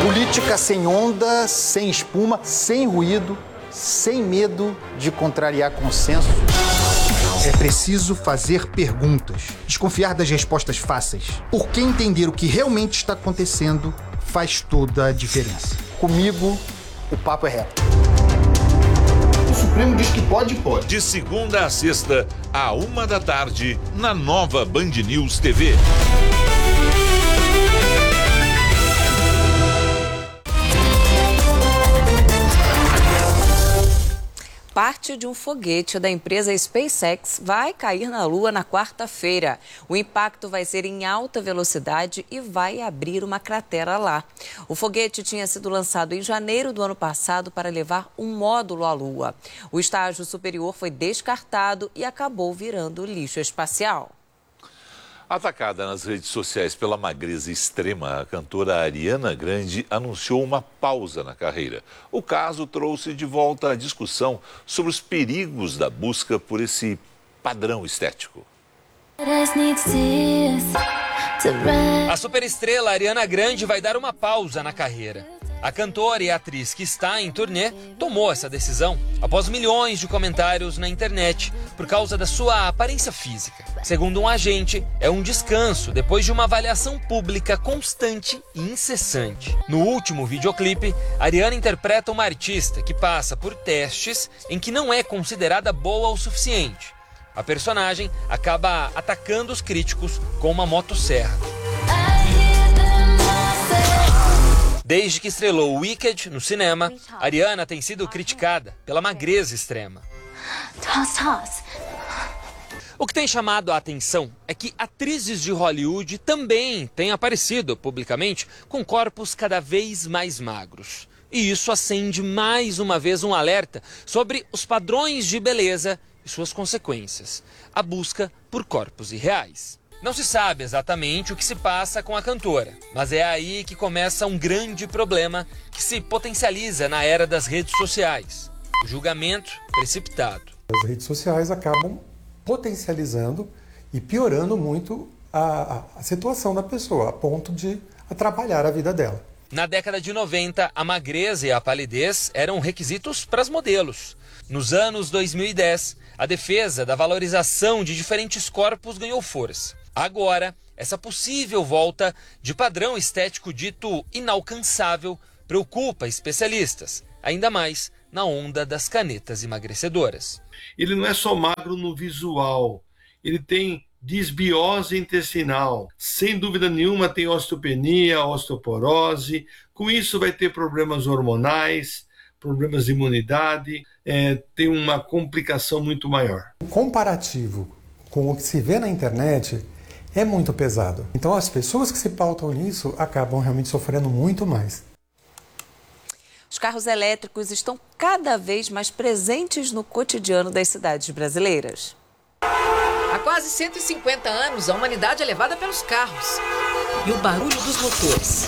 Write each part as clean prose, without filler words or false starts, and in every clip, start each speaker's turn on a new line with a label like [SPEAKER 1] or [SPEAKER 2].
[SPEAKER 1] Política sem onda, sem espuma, sem ruído, sem medo de contrariar consenso. É preciso fazer perguntas, desconfiar das respostas fáceis, porque entender o que realmente está acontecendo faz toda a diferença. Comigo, o papo é reto. O Supremo diz que pode.
[SPEAKER 2] De segunda a sexta, à 13h, na nova Band News TV.
[SPEAKER 3] Parte de um foguete da empresa SpaceX vai cair na Lua na quarta-feira. O impacto vai ser em alta velocidade e vai abrir uma cratera lá. O foguete tinha sido lançado em janeiro do ano passado para levar um módulo à Lua. O estágio superior foi descartado e acabou virando lixo espacial.
[SPEAKER 2] Atacada nas redes sociais pela magreza extrema, a cantora Ariana Grande anunciou uma pausa na carreira. O caso trouxe de volta a discussão sobre os perigos da busca por esse padrão estético.
[SPEAKER 4] A superestrela Ariana Grande vai dar uma pausa na carreira. A cantora e atriz que está em turnê tomou essa decisão após milhões de comentários na internet por causa da sua aparência física. Segundo um agente, é um descanso depois de uma avaliação pública constante e incessante. No último videoclipe, Ariana interpreta uma artista que passa por testes em que não é considerada boa o suficiente. A personagem acaba atacando os críticos com uma motosserra. Desde que estrelou Wicked no cinema, Ariana tem sido criticada pela magreza extrema. O que tem chamado a atenção é que atrizes de Hollywood também têm aparecido publicamente com corpos cada vez mais magros. E isso acende mais uma vez um alerta sobre os padrões de beleza e suas consequências: a busca por corpos irreais. Não se sabe exatamente o que se passa com a cantora, mas é aí que começa um grande problema que se potencializa na era das redes sociais: o julgamento precipitado.
[SPEAKER 5] As redes sociais acabam potencializando e piorando muito a situação da pessoa, a ponto de atrapalhar a vida dela.
[SPEAKER 4] Na década de 90, a magreza e a palidez eram requisitos para as modelos. Nos anos 2010, a defesa da valorização de diferentes corpos ganhou força. Agora, essa possível volta de padrão estético dito inalcançável preocupa especialistas, ainda mais na onda das canetas emagrecedoras.
[SPEAKER 6] Ele não é só magro no visual, ele tem disbiose intestinal. Sem dúvida nenhuma tem osteopenia, osteoporose. Com isso vai ter problemas hormonais, problemas de imunidade, tem uma complicação muito maior.
[SPEAKER 5] O comparativo com o que se vê na internet é muito pesado. Então as pessoas que se pautam nisso acabam realmente sofrendo muito mais.
[SPEAKER 3] Os carros elétricos estão cada vez mais presentes no cotidiano das cidades brasileiras.
[SPEAKER 7] Há quase 150 anos, a humanidade é levada pelos carros e o barulho dos motores.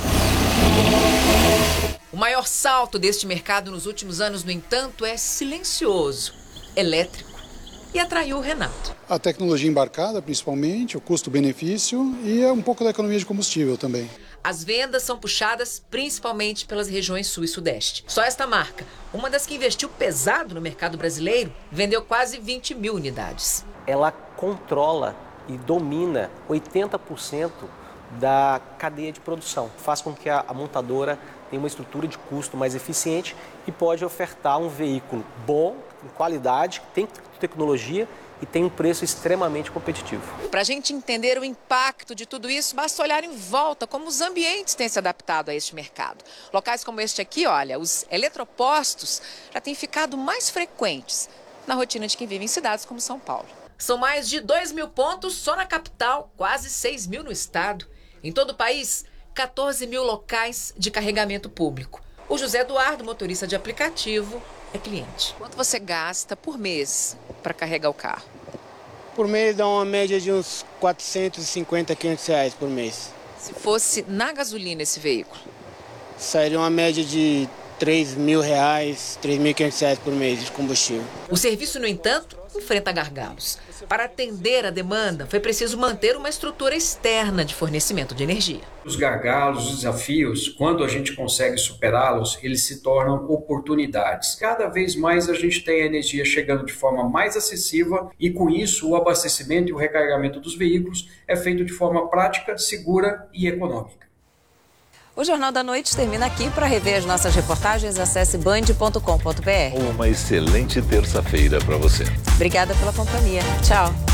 [SPEAKER 7] O maior salto deste mercado nos últimos anos, no entanto, é silencioso, elétrico, e atraiu o Renato.
[SPEAKER 8] A tecnologia embarcada, principalmente, o custo-benefício e um pouco da economia de combustível também.
[SPEAKER 7] As vendas são puxadas principalmente pelas regiões sul e sudeste. Só esta marca, uma das que investiu pesado no mercado brasileiro, vendeu quase 20 mil unidades.
[SPEAKER 9] Ela controla e domina 80% da cadeia de produção. Faz com que a montadora tenha uma estrutura de custo mais eficiente e pode ofertar um veículo bom, com qualidade, tem tecnologia e tem um preço extremamente competitivo.
[SPEAKER 7] Para a gente entender o impacto de tudo isso, basta olhar em volta como os ambientes têm se adaptado a este mercado. Locais como este aqui, olha, os eletropostos já têm ficado mais frequentes na rotina de quem vive em cidades como São Paulo. São mais de 2 mil pontos só na capital, quase 6 mil no estado. Em todo o país, 14 mil locais de carregamento público. O José Eduardo, motorista de aplicativo, é cliente. Quanto você gasta por mês para carregar o carro?
[SPEAKER 10] Por mês dá uma média de uns 450, 500 reais por mês.
[SPEAKER 7] Se fosse na gasolina esse veículo?
[SPEAKER 10] Sairia uma média de 3 mil reais, 3.500 reais por mês de combustível.
[SPEAKER 7] O serviço, no entanto, enfrenta gargalos. Para atender a demanda, foi preciso manter uma estrutura externa de fornecimento de energia.
[SPEAKER 11] Os gargalos, os desafios, quando a gente consegue superá-los, eles se tornam oportunidades. Cada vez mais a gente tem a energia chegando de forma mais acessível e, com isso, o abastecimento e o recarregamento dos veículos é feito de forma prática, segura e econômica.
[SPEAKER 3] O Jornal da Noite termina aqui. Para rever as nossas reportagens, acesse band.com.br.
[SPEAKER 2] Uma excelente terça-feira para você.
[SPEAKER 3] Obrigada pela companhia. Tchau.